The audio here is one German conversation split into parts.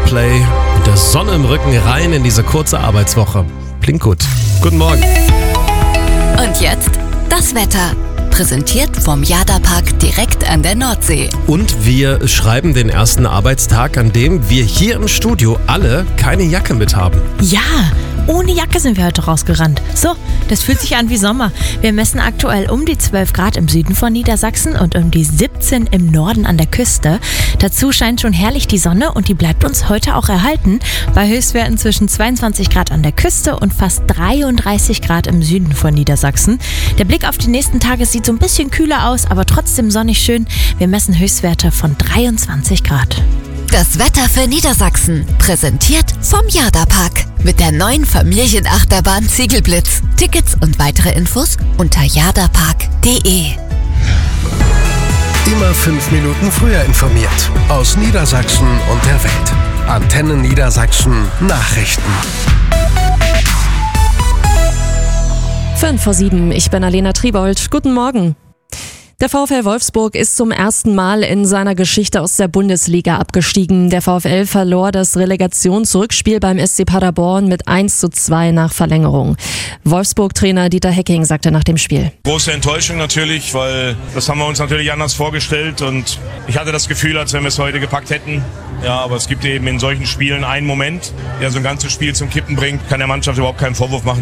Coldplay mit der Sonne im Rücken rein in diese kurze Arbeitswoche. Klingt gut. Guten Morgen. Und jetzt das Wetter. Präsentiert vom Jada-Park direkt an der Nordsee. Und wir schreiben den ersten Arbeitstag, an dem wir hier im Studio alle keine Jacke mit haben. Ja, ohne Jacke sind wir heute rausgerannt. So, das fühlt sich an wie Sommer. Wir messen aktuell um die 12 Grad im Süden von Niedersachsen und um die 17 im Norden an der Küste. Dazu scheint schon herrlich die Sonne und die bleibt uns heute auch erhalten. Bei Höchstwerten zwischen 22 Grad an der Küste und fast 33 Grad im Süden von Niedersachsen. Der Blick auf die nächsten Tage sieht so ein bisschen kühler aus, aber trotzdem sonnig schön. Wir messen Höchstwerte von 23 Grad. Das Wetter für Niedersachsen. Präsentiert vom Jada-Park. Mit der neuen Familienachterbahn Ziegelblitz. Tickets und weitere Infos unter jadapark.de. Immer 5 Minuten früher informiert. Aus Niedersachsen und der Welt. Antenne Niedersachsen Nachrichten. 5:07, ich bin Alena Triebold. Guten Morgen. Der VfL Wolfsburg ist zum ersten Mal in seiner Geschichte aus der Bundesliga abgestiegen. Der VfL verlor das Relegationsrückspiel beim SC Paderborn mit 1:2 nach Verlängerung. Wolfsburg-Trainer Dieter Hecking sagte nach dem Spiel: Große Enttäuschung natürlich, weil das haben wir uns natürlich anders vorgestellt und ich hatte das Gefühl, als wenn wir es heute gepackt hätten. Ja, aber es gibt eben in solchen Spielen einen Moment, der so ein ganzes Spiel zum Kippen bringt, kann der Mannschaft überhaupt keinen Vorwurf machen.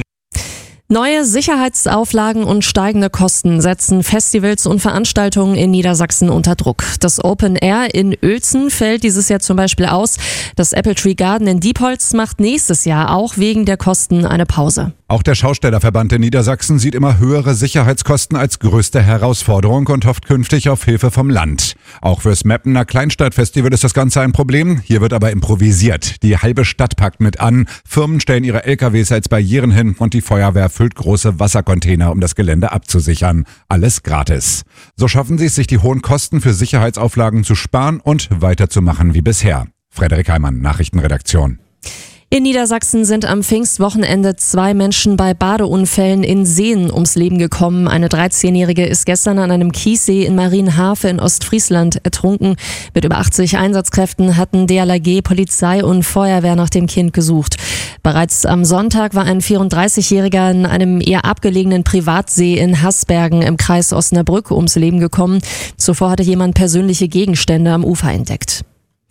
Neue Sicherheitsauflagen und steigende Kosten setzen Festivals und Veranstaltungen in Niedersachsen unter Druck. Das Open Air in Uelzen fällt dieses Jahr zum Beispiel aus. Das Apple Tree Garden in Diepholz macht nächstes Jahr auch wegen der Kosten eine Pause. Auch der Schaustellerverband in Niedersachsen sieht immer höhere Sicherheitskosten als größte Herausforderung und hofft künftig auf Hilfe vom Land. Auch fürs Meppener Kleinstadtfestival ist das Ganze ein Problem. Hier wird aber improvisiert. Die halbe Stadt packt mit an. Firmen stellen ihre LKWs als Barrieren hin und die Feuerwehr füllt große Wassercontainer, um das Gelände abzusichern. Alles gratis. So schaffen sie es, sich die hohen Kosten für Sicherheitsauflagen zu sparen und weiterzumachen wie bisher. Frederik Heimann, Nachrichtenredaktion. In Niedersachsen sind am Pfingstwochenende 2 Menschen bei Badeunfällen in Seen ums Leben gekommen. Eine 13-Jährige ist gestern an einem Kiessee in Marienhafe in Ostfriesland ertrunken. Mit über 80 Einsatzkräften hatten DLRG, Polizei und Feuerwehr nach dem Kind gesucht. Bereits am Sonntag war ein 34-Jähriger in einem eher abgelegenen Privatsee in Haßbergen im Kreis Osnabrück ums Leben gekommen. Zuvor hatte jemand persönliche Gegenstände am Ufer entdeckt.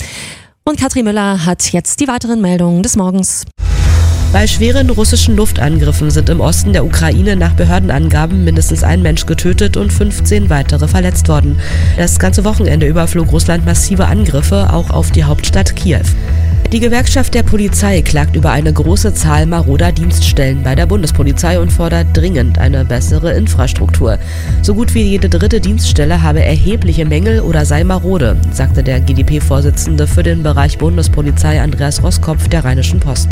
Und Katrin Müller hat jetzt die weiteren Meldungen des Morgens. Bei schweren russischen Luftangriffen sind im Osten der Ukraine nach Behördenangaben mindestens ein Mensch getötet und 15 weitere verletzt worden. Das ganze Wochenende über flog Russland massive Angriffe, auch auf die Hauptstadt Kiew. Die Gewerkschaft der Polizei klagt über eine große Zahl maroder Dienststellen bei der Bundespolizei und fordert dringend eine bessere Infrastruktur. So gut wie jede dritte Dienststelle habe erhebliche Mängel oder sei marode, sagte der GdP-Vorsitzende für den Bereich Bundespolizei Andreas Roskopf der Rheinischen Post.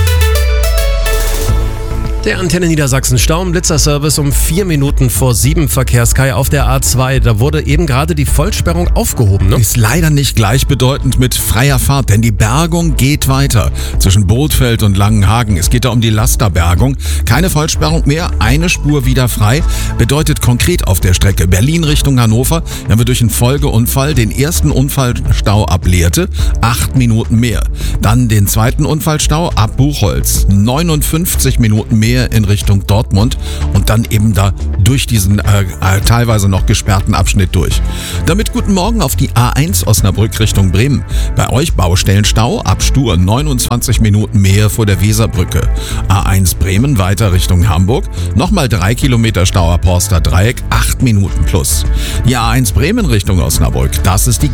Der Antenne Niedersachsen Stau- und Blitzerservice um 4 Minuten vor 7 Verkehrskai auf der A2. Da wurde eben gerade die Vollsperrung aufgehoben, ne? Ist leider nicht gleichbedeutend mit freier Fahrt, denn die Bergung geht weiter zwischen Bothfeld und Langenhagen. Es geht da um die Lasterbergung. Keine Vollsperrung mehr, eine Spur wieder frei. Bedeutet konkret auf der Strecke Berlin Richtung Hannover, wenn wir durch einen Folgeunfall den ersten Unfallstau ableerte, 8 Minuten mehr. Dann den zweiten Unfallstau ab Buchholz, 59 Minuten mehr in Richtung Dortmund und dann eben da durch diesen teilweise noch gesperrten Abschnitt durch. Damit guten Morgen auf die A1 Osnabrück Richtung Bremen. Bei euch Baustellenstau ab Stur, 29 Minuten mehr vor der Weserbrücke. A1 Bremen weiter Richtung Hamburg, nochmal 3 Kilometer Stau ab Horster Dreieck, 8 Minuten plus. Die A1 Bremen Richtung Osnabrück, das ist die